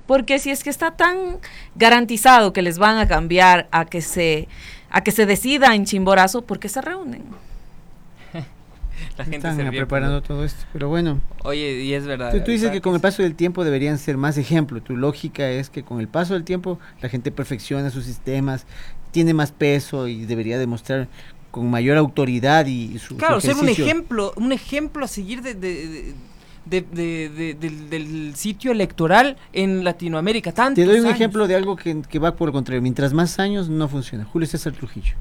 Porque si es que está tan garantizado que les van a cambiar a que se decida en Chimborazo, ¿por qué se reúnen? La gente están preparando todo esto, pero bueno. Oye, y es verdad. Tú dices que con el paso del tiempo deberían ser más ejemplo. Tu lógica es que con el paso del tiempo la gente perfecciona sus sistemas, tiene más peso y debería demostrar con mayor autoridad y su ser ejercicio. un ejemplo a seguir del sitio electoral en Latinoamérica. Te doy un ejemplo de algo que va por el contrario. Mientras más años no funciona. Julio César Trujillo.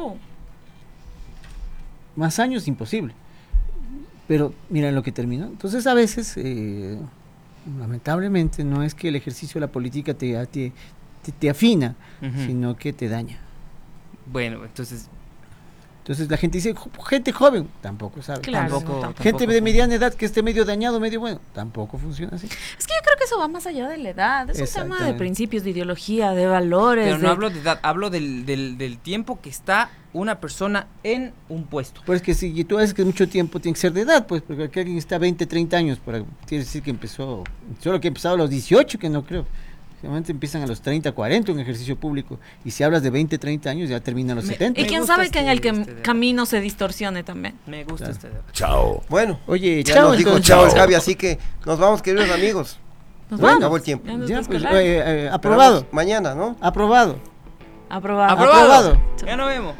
Más años imposible. Pero mira lo que terminó. Entonces a veces, lamentablemente, no es que el ejercicio de la política te afina, sino que te daña. Bueno, entonces la gente dice, gente joven, tampoco sabe. Claro, tampoco gente de mediana edad que esté medio dañado, medio bueno, tampoco funciona así. Es que yo creo que eso va más allá de la edad, es un tema de principios, de ideología, de valores. Pero no hablo de edad, hablo del tiempo que está una persona en un puesto. Pues que si tú haces que mucho tiempo tiene que ser de edad, pues, porque aquí alguien está 20, 30 años, quiere decir que empezó, solo que ha empezado a los 18, que no creo. Generalmente empiezan a los 30, 40 un ejercicio público, y si hablas de 20, 30 años ya termina a los 70. Y quién sabe que en el camino se distorsione también. Me gusta este debate. Chao. Bueno, oye, ya chao, nos dijo entonces, chao el Javi, así que nos vamos, queridos amigos. Nos vamos. Acabó el tiempo. Ya, pues, aprobado. Mañana, ¿no? Aprobado. Ya nos vemos.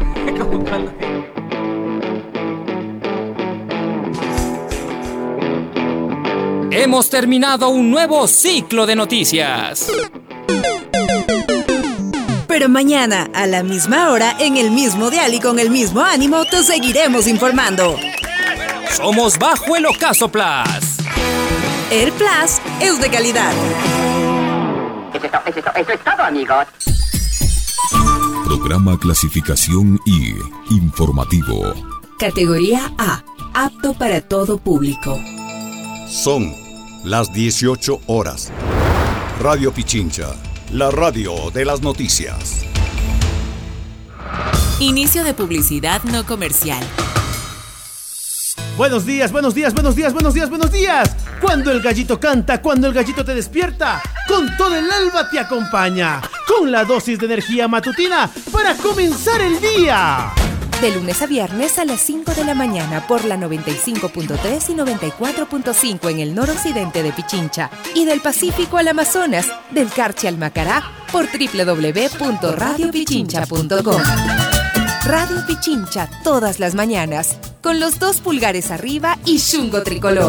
Hemos terminado un nuevo ciclo de noticias. Pero mañana, a la misma hora, en el mismo dial y con el mismo ánimo, te seguiremos informando. Somos Bajo el Ocaso Plus. El Plus es de calidad. Eso es todo, amigos. Programa clasificación I, informativo. Categoría A, apto para todo público. Son las 18 horas. Radio Pichincha, la radio de las noticias. Inicio de publicidad no comercial. Buenos días. Cuando el gallito canta, cuando el gallito te despierta, con todo el alba te acompaña, con la dosis de energía matutina para comenzar el día. De lunes a viernes a las 5 de la mañana por la 95.3 y 94.5 en el noroccidente de Pichincha y del Pacífico al Amazonas, del Carchi al Macará por www.radiopichincha.com. Radio Pichincha todas las mañanas, con los 2 pulgares arriba y chungo tricolor.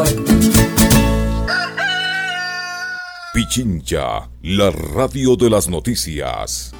Pichincha, la radio de las noticias.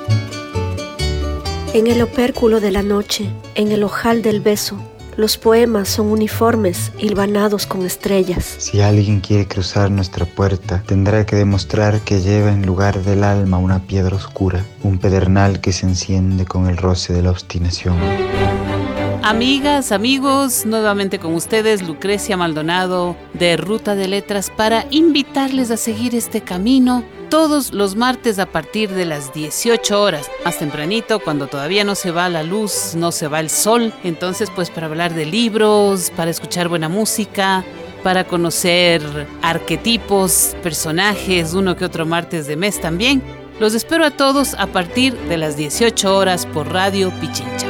En el opérculo de la noche, en el ojal del beso, los poemas son uniformes, hilvanados con estrellas. Si alguien quiere cruzar nuestra puerta, tendrá que demostrar que lleva en lugar del alma una piedra oscura, un pedernal que se enciende con el roce de la obstinación. Amigas, amigos, nuevamente con ustedes Lucrecia Maldonado de Ruta de Letras para invitarles a seguir este camino todos los martes a partir de las 18 horas, más tempranito, cuando todavía no se va la luz, no se va el sol. Entonces, pues para hablar de libros, para escuchar buena música, para conocer arquetipos, personajes, uno que otro martes de mes también. Los espero a todos a partir de las 18 horas por Radio Pichincha.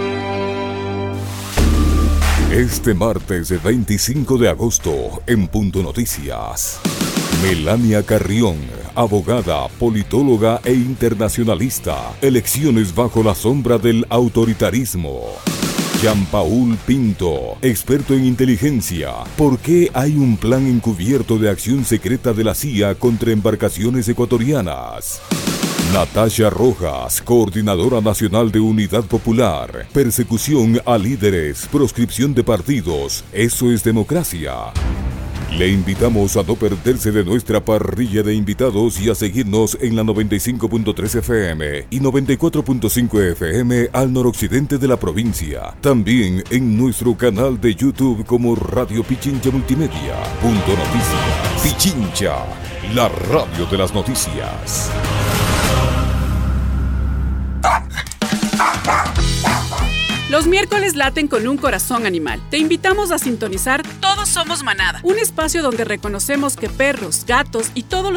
Este martes 25 de agosto, en Punto Noticias, Melania Carrión, abogada, politóloga e internacionalista. Elecciones bajo la sombra del autoritarismo. Jean-Paul Pinto, experto en inteligencia. ¿Por qué hay un plan encubierto de acción secreta de la CIA contra embarcaciones ecuatorianas? Natasha Rojas, coordinadora nacional de Unidad Popular. Persecución a líderes, proscripción de partidos. Eso es democracia. Le invitamos a no perderse de nuestra parrilla de invitados y a seguirnos en la 95.3 FM y 94.5 FM al noroccidente de la provincia. También en nuestro canal de YouTube como Radio Pichincha Multimedia. Punto Noticias. Pichincha, la radio de las noticias. Los miércoles laten con un corazón animal. Te invitamos a sintonizar Todos Somos Manada, un espacio donde reconocemos que perros, gatos y todos los